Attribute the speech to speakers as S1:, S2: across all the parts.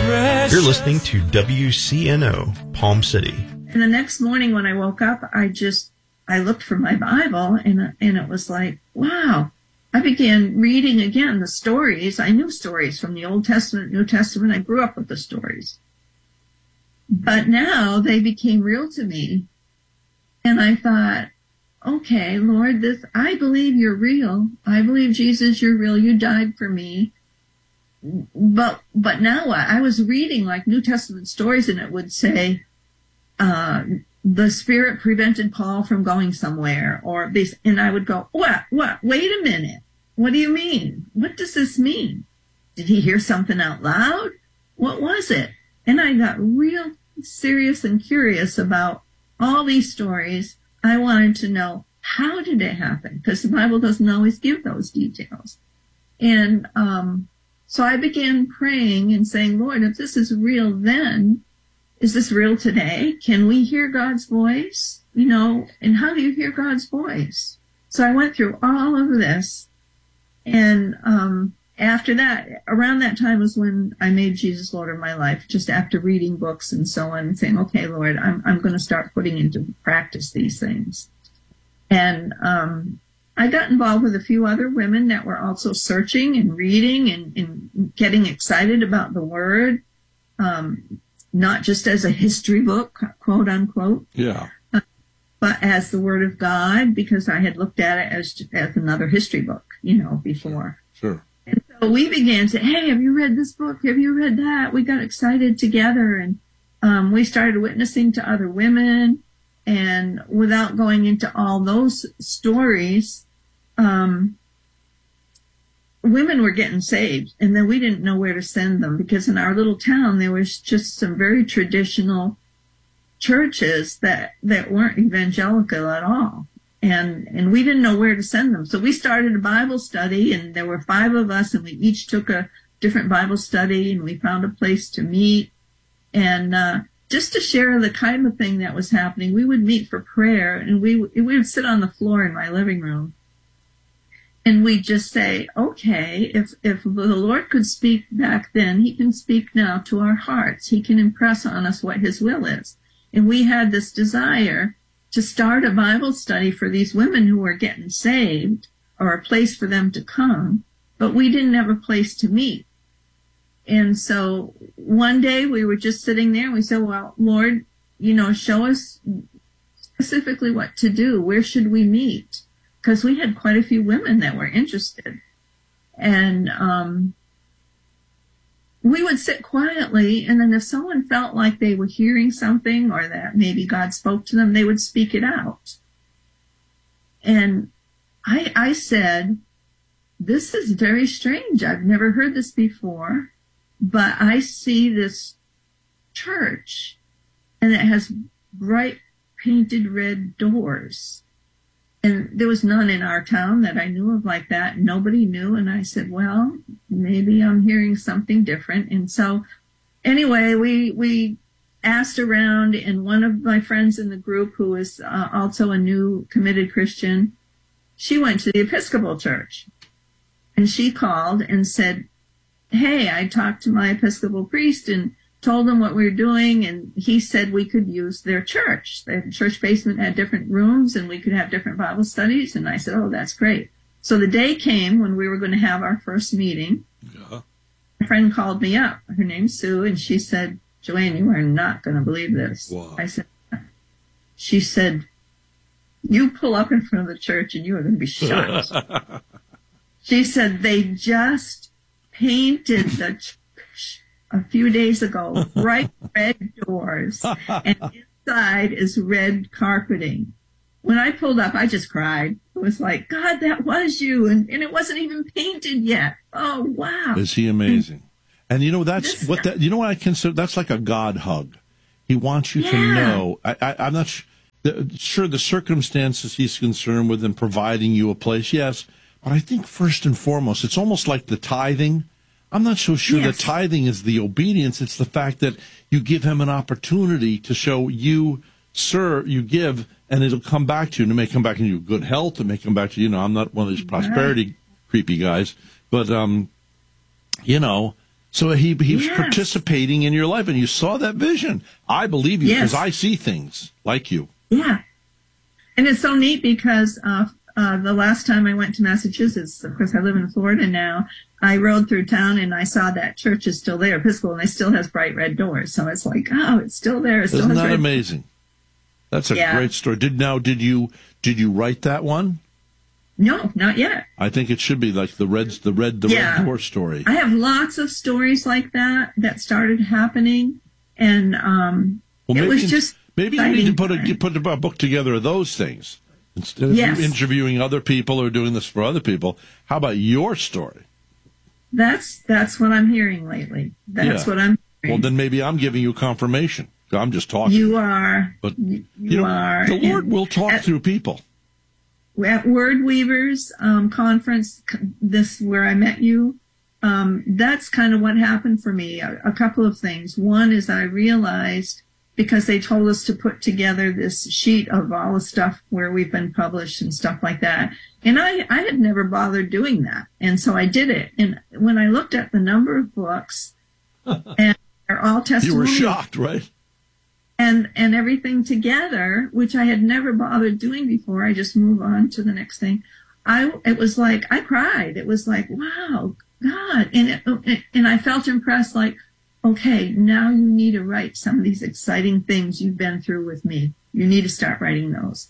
S1: You're listening to WCNO, Palm City.
S2: And the next morning when I woke up, I looked for my Bible, and it was like, wow. I began reading again the stories. I knew stories from the Old Testament, New Testament. I grew up with the stories. But now they became real to me. And I thought, okay, Lord, I believe you're real. I believe, Jesus, you're real. You died for me. But now I was reading like New Testament stories, and it would say, the Spirit prevented Paul from going somewhere, or this, and I would go, what, wait a minute. What do you mean? What does this mean? Did he hear something out loud? What was it? And I got real serious and curious about all these stories. I wanted to know, how did it happen? Because the Bible doesn't always give those details. And so I began praying and saying, Lord, if this is real then, is this real today? Can we hear God's voice? And how do you hear God's voice? So I went through all of this. And after that, around that time was when I made Jesus Lord of my life, just after reading books and so on, and saying, okay, Lord, I'm going to start putting into practice these things. And I got involved with a few other women that were also searching and reading and getting excited about the Word, not just as a history book, quote unquote.
S3: Yeah.
S2: But as the Word of God, because I had looked at it as another history book, before.
S3: Sure.
S2: And so we began to, hey, have you read this book? Have you read that? We got excited together, and we started witnessing to other women. And without going into all those stories, women were getting saved, and then we didn't know where to send them, because in our little town there was just some very traditional churches that weren't evangelical at all, and we didn't know where to send them. So we started a Bible study, and there were 5 of us, and we each took a different Bible study, and we found a place to meet, and just to share the kind of thing that was happening. We would meet for prayer, and we would sit on the floor in my living room. And we just say, okay, if the Lord could speak back then, he can speak now to our hearts. He can impress on us what his will is. And we had this desire to start a Bible study for these women who were getting saved, or a place for them to come, but we didn't have a place to meet. And so one day we were just sitting there, and we said, well, Lord, show us specifically what to do. Where should we meet? Because we had quite a few women that were interested. And we would sit quietly, and then if someone felt like they were hearing something, or that maybe God spoke to them, they would speak it out. And I said, this is very strange. I've never heard this before, but I see this church, and it has bright painted red doors. And there was none in our town that I knew of like that. Nobody knew. And I said, well, maybe I'm hearing something different. And so anyway, we asked around, and one of my friends in the group, who is also a new committed Christian, she went to the Episcopal Church, and she called and said, hey, I talked to my Episcopal priest and told him what we were doing, and he said we could use their church. The church basement had different rooms, and we could have different Bible studies. And I said, oh, that's great. So the day came when we were going to have our first meeting.
S3: Yeah.
S2: My friend called me up. Her name's Sue, and she said, Joanne, you are not going to believe this.
S3: Wow.
S2: I said, she said, you pull up in front of the church and you are going to be shocked. She said, they just painted the church a few days ago, bright red doors, and inside is red carpeting. When I pulled up, I just cried. It was like, God, that was you. And it wasn't even painted yet. Oh, wow.
S3: Is he amazing? And that's what I consider, that's like a God hug. He wants you to know. I'm not sure the circumstances he's concerned with in providing you a place, yes. But I think first and foremost, it's almost like the tithing. I'm not so sure the tithing is the obedience. It's the fact that you give him an opportunity to show you, sir, you give, and it'll come back to you. And it may come back to you good health. It may come back to I'm not one of these prosperity creepy guys. But, So he was
S2: Yes.
S3: participating in your life, and you saw that vision. I believe you because
S2: Yes.
S3: I see things like you.
S2: Yeah. And it's so neat because the last time I went to Massachusetts, of course I live in Florida now, I rode through town and I saw that church is still there, Episcopal, and it still has bright red doors. So it's like, oh, it's still there. It still
S3: Isn't
S2: has
S3: that
S2: red
S3: amazing? That's a
S2: Yeah.
S3: great story. Did you write that one?
S2: No, not yet.
S3: I think it should be like the red
S2: Yeah.
S3: door story.
S2: I have lots of stories like that started happening, and it was just
S3: maybe you need to
S2: exciting.
S3: put a book together of those things instead of
S2: Yes.
S3: you interviewing other people or doing this for other people. How about your story?
S2: That's what I'm hearing lately. That's
S3: Yeah.
S2: what I'm
S3: Well,
S2: hearing.
S3: then maybe I'm giving you confirmation. I'm just talking.
S2: You are.
S3: But
S2: You are.
S3: the Lord
S2: And
S3: will talk through people.
S2: at Word Weavers conference, this where I met you, that's kind of what happened for me. A couple of things. One is I realized, because they told us to put together this sheet of all the stuff where we've been published and stuff like that. And I had never bothered doing that. And so I did it. And when I looked at the number of books, and they're all
S3: You were
S2: testimonials,
S3: shocked, right?
S2: and everything together, which I had never bothered doing before. I just move on to the next thing. It was like, I cried. It was like, wow, God. And I felt impressed, like, okay, now you need to write some of these exciting things you've been through with me. You need to start writing those.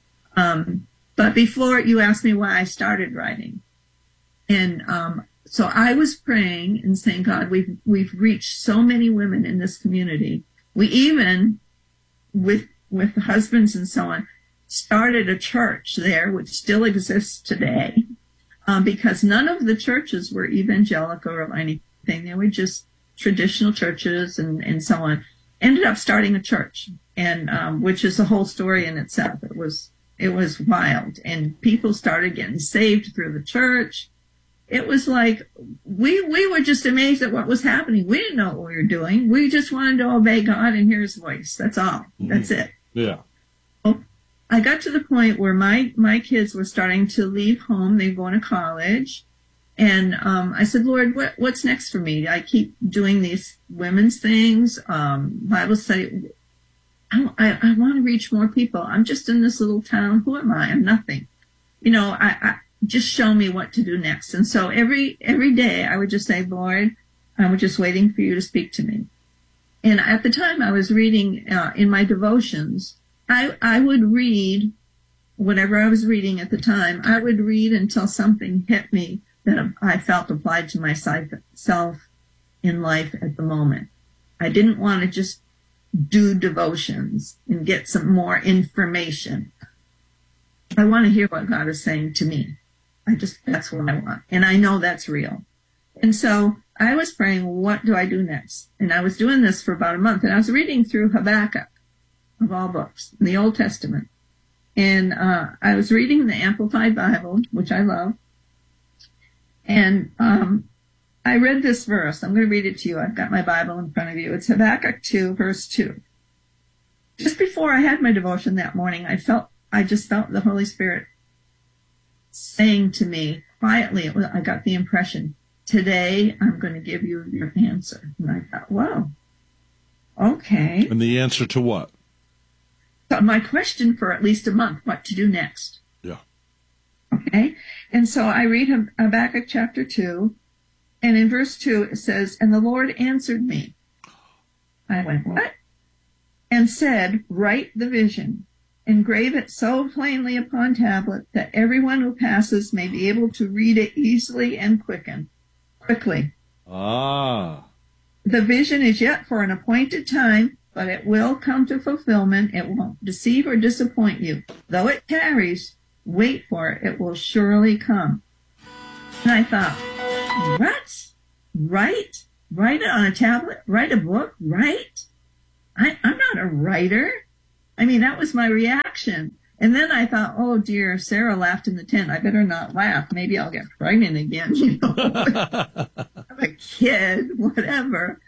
S2: But before, you asked me why I started writing. And so I was praying and saying, God, we've reached so many women in this community. We even, with husbands and so on, started a church there, which still exists today, because none of the churches were evangelical or anything. They were just traditional churches and so on. Ended up starting a church, and which is a whole story in itself. It was wild, and people started getting saved through the church. It was like we were just amazed at what was happening. We didn't know what we were doing. We just wanted to obey God and hear His voice. That's all. That's it.
S3: Yeah.
S2: I got to the point where my kids were starting to leave home. They were going to college. And I said, Lord, what's next for me? I keep doing these women's things, Bible study. I want to reach more people. I'm just in this little town. Who am I? I'm nothing. I just show me what to do next. And so every day I would just say, Lord, I'm just waiting for you to speak to me. And at the time I was reading in my devotions, I would read whatever I was reading at the time. I would read until something hit me that I felt applied to myself in life at the moment. I didn't want to just do devotions and get some more information. I want to hear what God is saying to me. That's what I want. And I know that's real. And so I was praying, what do I do next? And I was doing this for about a month, and I was reading through Habakkuk, of all books, in the Old Testament. And I was reading the Amplified Bible, which I love. And I read this verse. I'm going to read it to you. I've got my Bible in front of you. It's Habakkuk 2, verse 2. Just before I had my devotion that morning, I just felt the Holy Spirit saying to me quietly, I got the impression, today I'm going to give you your answer. And I thought, whoa, okay.
S3: And the answer to what?
S2: So my question for at least a month, what to do next.
S3: Yeah.
S2: Okay. And so I read Habakkuk chapter 2, and in verse 2 it says, and the Lord answered me. I went, what? And said, write the vision. Engrave it so plainly upon tablet that everyone who passes may be able to read it easily and quickly.
S3: Ah.
S2: The vision is yet for an appointed time, but it will come to fulfillment. It won't deceive or disappoint you. Though it tarries, wait for it. It will surely come. And I thought, what? Write it on a tablet? Write a book? Write? I'm not a writer. I mean, that was my reaction. And then I thought, oh dear, Sarah laughed in the tent. I better not laugh. Maybe I'll get pregnant again, I'm a kid, whatever.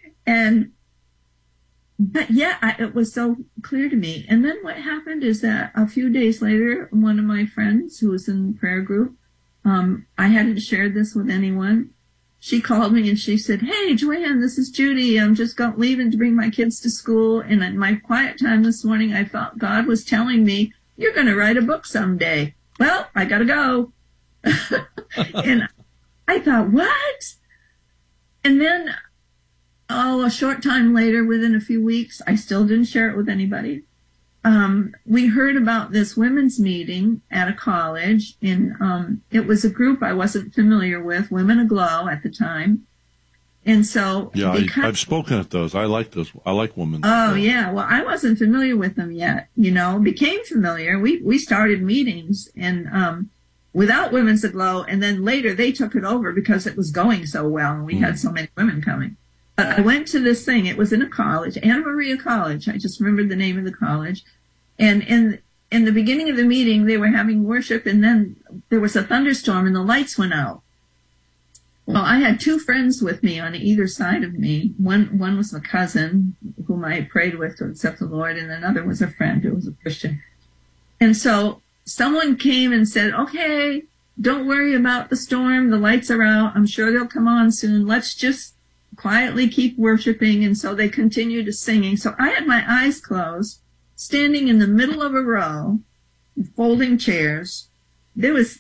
S2: But yeah, it was so clear to me. And then what happened is that a few days later, one of my friends who was in the prayer group, I hadn't shared this with anyone. she called me and she said, "Hey, Joanne, this is Judy. I'm just leaving to bring my kids to school. And in my quiet time this morning, I felt God was telling me, you're going to write a book someday. Well, I got to go." And I thought, what? And then, a short time later, within a few weeks, I still didn't share it with anybody. We heard about this women's meeting at a college, and it was a group I wasn't familiar with, Women Aglow at the time. And so,
S3: yeah, I've spoken at those. I like those. I like women.
S2: Oh, yeah. Well, I wasn't familiar with them yet. Became familiar. We started meetings and without Women's Aglow, and then later they took it over because it was going so well, and we had so many women coming. But I went to this thing. It was in a college, Anna Maria College. I just remembered the name of the college. And in the beginning of the meeting, they were having worship, and then there was a thunderstorm, and the lights went out. Well, I had two friends with me on either side of me. One was a cousin whom I prayed with to accept the Lord, and another was a friend who was a Christian. And so someone came and said, "Okay, don't worry about the storm. The lights are out. I'm sure they'll come on soon. Let's just quietly keep worshiping." And so they continued singing. So I had my eyes closed, standing in the middle of a row, folding chairs. There was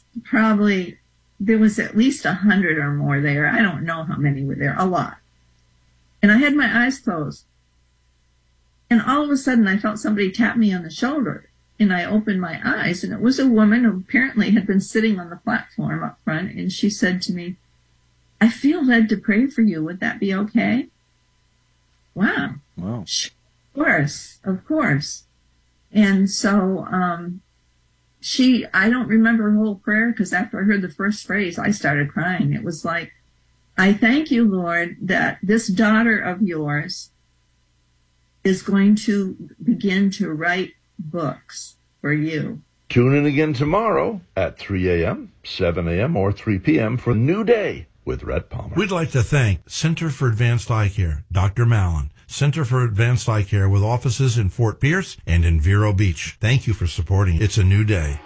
S2: at least 100 or more there. I don't know how many were there, a lot. And I had my eyes closed. And all of a sudden I felt somebody tap me on the shoulder. And I opened my eyes, and it was a woman who apparently had been sitting on the platform up front. And she said to me, "I feel led to pray for you. Would that be okay?" Wow. Of course. And so I don't remember her whole prayer, because after I heard the first phrase, I started crying. It was like, "I thank you, Lord, that this daughter of yours is going to begin to write books for you."
S4: Tune in again tomorrow at 3 a.m., 7 a.m., or 3 p.m. for New Day with Rhett Palmer.
S5: We'd like to thank Center for Advanced Eye Care, Dr. Mallon, Center for Advanced Eye Care with offices in Fort Pierce and in Vero Beach. Thank you for supporting It's a New Day.